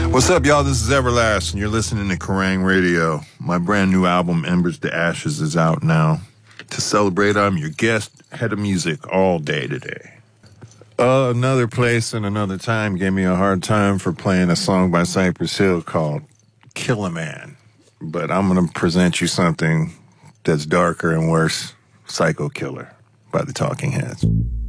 What's up, y'all? This is Everlast, and you're listening to Kerrang! Radio. My brand new album, Embers to Ashes, is out now. To celebrate, I'm your guest, head of music, all day today. Another place and another time gave me a hard time for playing a song by Cypress Hill called Kill a Man. But I'm going to present you something that's darker and worse, Psycho Killer by the Talking Heads.